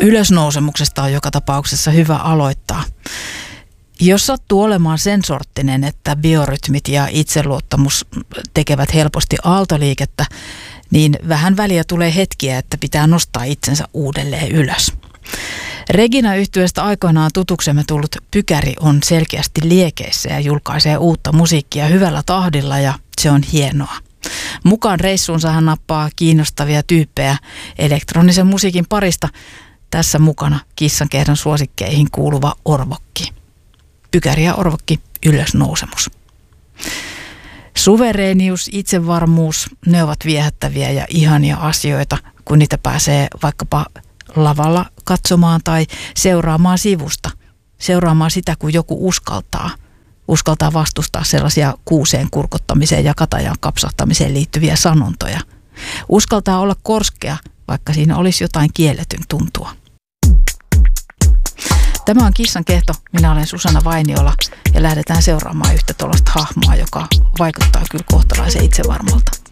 Ylösnousemuksesta on joka tapauksessa hyvä aloittaa. Jos sattuu olemaan sen sorttinen, että biorytmit ja itseluottamus tekevät helposti aaltoliikettä, niin vähän väliä tulee hetkiä, että pitää nostaa itsensä uudelleen ylös. Regina-yhtyeestä aikoinaan tutuksemme tullut Pykäri on selkeästi liekeissä ja julkaisee uutta musiikkia hyvällä tahdilla ja se on hienoa. Mukaan reissuunsa hän nappaa kiinnostavia tyyppejä elektronisen musiikin parista. Tässä mukana Kissankehdon suosikkeihin kuuluva Orvokki. Pykäri ja Orvokki, ylösnousemus. Suvereenius, itsevarmuus, ne ovat viehättäviä ja ihania asioita, kun niitä pääsee vaikkapa lavalla katsomaan tai seuraamaan sivusta. Seuraamaan sitä, kun joku uskaltaa vastustaa sellaisia kuuseen kurkottamiseen ja katajan kapsahtamiseen liittyviä sanontoja. Uskaltaa olla korskea, vaikka siinä olisi jotain kielletyn tuntua. Tämä on Kissankehto. Minä olen Susanna Vainiola ja lähdetään seuraamaan yhtä tuollaista hahmoa, joka vaikuttaa kyllä kohtalaisen itsevarmalta.